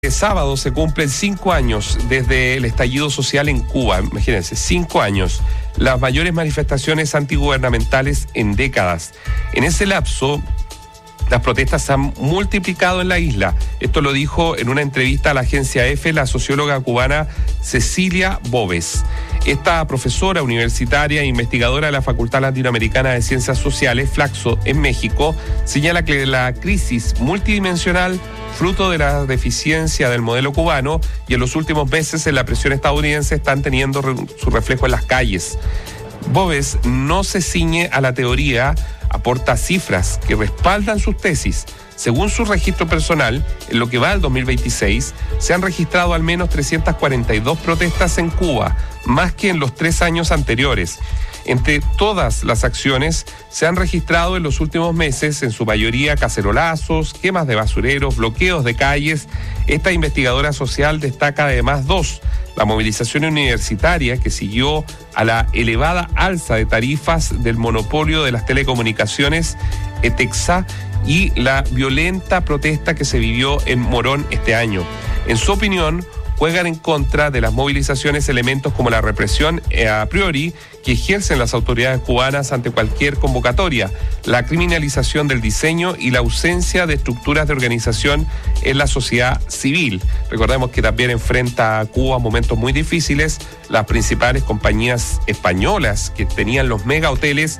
Sábado se cumplen 5 años desde el estallido social en Cuba. Imagínense, 5 años. Las mayores manifestaciones antigubernamentales en décadas. En ese lapso, las protestas se han multiplicado en la isla. Esto lo dijo en una entrevista a la agencia EFE la socióloga cubana Cecilia Boves. Esta profesora universitaria e investigadora de la Facultad Latinoamericana de Ciencias Sociales, Flaxo, en México, señala que la crisis multidimensional, fruto de la deficiencia del modelo cubano, y en los últimos meses en la presión estadounidense, están teniendo su reflejo en las calles. Boves no se ciñe a la teoría, aporta cifras que respaldan sus tesis. Según su registro personal, en lo que va del 2026, se han registrado al menos 342 protestas en Cuba, más que en los 3 años anteriores. Entre todas las acciones se han registrado en los últimos meses, en su mayoría cacerolazos, quemas de basureros, bloqueos de calles. Esta investigadora social destaca además 2: la movilización universitaria, que siguió a la elevada alza de tarifas del monopolio de las telecomunicaciones ETEXA, y la violenta protesta que se vivió en Morón este año. En su opinión, juegan en contra de las movilizaciones elementos como la represión a priori que ejercen las autoridades cubanas ante cualquier convocatoria, la criminalización del diseño y la ausencia de estructuras de organización en la sociedad civil. Recordemos que también enfrenta a Cuba momentos muy difíciles. Las principales compañías españolas que tenían los mega hoteles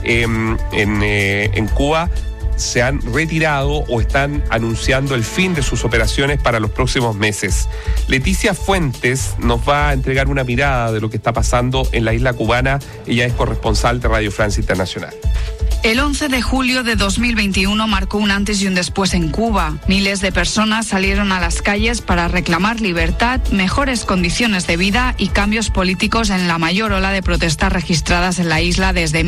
en Cuba se han retirado o están anunciando el fin de sus operaciones para los próximos meses. Leticia Fuentes nos va a entregar una mirada de lo que está pasando en la isla cubana. Ella es corresponsal de Radio Francia Internacional. El 11 de julio de 2021 marcó un antes y un después en Cuba. Miles de personas salieron a las calles para reclamar libertad, mejores condiciones de vida y cambios políticos en la mayor ola de protestas registradas en la isla desde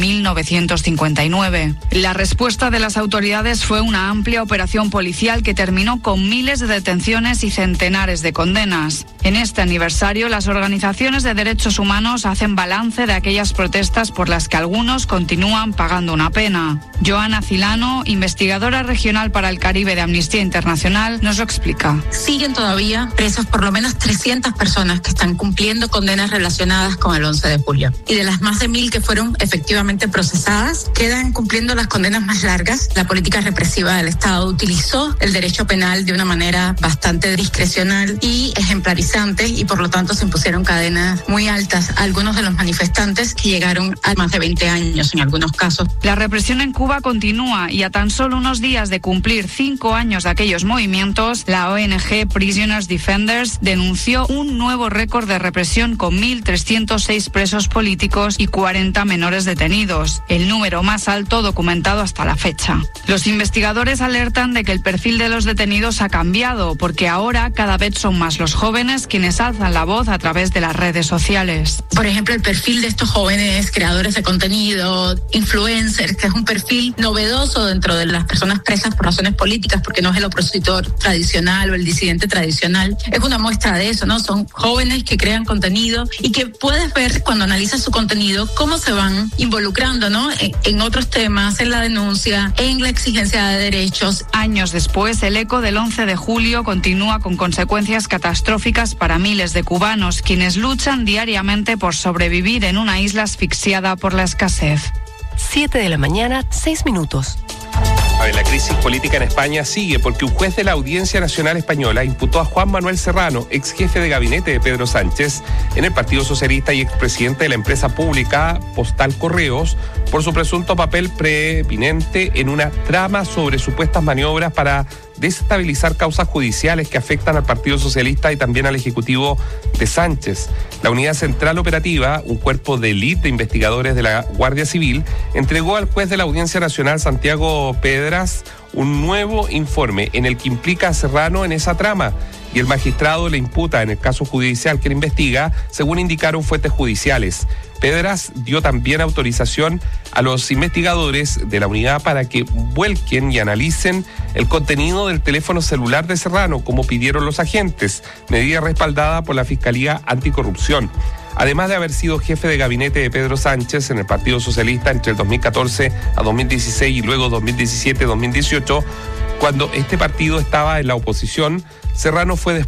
1959. La respuesta de las autoridades fue una amplia operación policial que terminó con miles de detenciones y centenares de condenas. En este aniversario, las organizaciones de derechos humanos hacen balance de aquellas protestas por las que algunos continúan pagando una pena. Joana Cilano, investigadora regional para el Caribe de Amnistía Internacional, nos lo explica. Siguen todavía presos por lo menos 300 personas que están cumpliendo condenas relacionadas con el 11 de julio. Y de las más de 1.000 que fueron efectivamente procesadas, quedan cumpliendo las condenas más largas. La política represiva del Estado utilizó el derecho penal de una manera bastante discrecional y ejemplarizante, y por lo tanto se impusieron cadenas muy altas a algunos de los manifestantes, que llegaron a más de 20 años en algunos casos. La represión en Cuba continúa, y a tan solo unos días de cumplir 5 años de aquellos movimientos, la ONG Prisoners Defenders denunció un nuevo récord de represión con 1.306 presos políticos y 40 menores detenidos, el número más alto documentado hasta la fecha. Los investigadores alertan de que el perfil de los detenidos ha cambiado, porque ahora cada vez son más los jóvenes quienes alzan la voz a través de las redes sociales. Por ejemplo, el perfil de estos jóvenes creadores de contenido, influencers, que es un perfil novedoso dentro de las personas presas por razones políticas, porque no es el opositor tradicional o el disidente tradicional. Es una muestra de eso, ¿no? Son jóvenes que crean contenido y que puedes ver, cuando analizas su contenido, cómo se van involucrando, ¿no? En otros temas, en la denuncia, en la exigencia de derechos. Años después, el eco del 11 de julio continúa con consecuencias catastróficas para miles de cubanos, quienes luchan diariamente por sobrevivir en una isla asfixiada por la escasez. 7 de la mañana, 6 minutos. A ver, la crisis política en España sigue porque un juez de la Audiencia Nacional Española imputó a Juan Manuel Serrano, ex jefe de gabinete de Pedro Sánchez en el Partido Socialista y expresidente de la empresa pública Postal Correos, por su presunto papel preeminente en una trama sobre supuestas maniobras para desestabilizar causas judiciales que afectan al Partido Socialista y también al Ejecutivo de Sánchez. La Unidad Central Operativa, un cuerpo de élite de investigadores de la Guardia Civil, entregó al juez de la Audiencia Nacional, Santiago Pedras, un nuevo informe en el que implica a Serrano en esa trama, y el magistrado le imputa en el caso judicial que le investiga, según indicaron fuentes judiciales. Pedras dio también autorización a los investigadores de la unidad para que vuelquen y analicen el contenido del teléfono celular de Serrano, como pidieron los agentes, medida respaldada por la Fiscalía Anticorrupción. Además de haber sido jefe de gabinete de Pedro Sánchez en el Partido Socialista entre el 2014 a 2016 y luego 2017-2018, cuando este partido estaba en la oposición, Serrano fue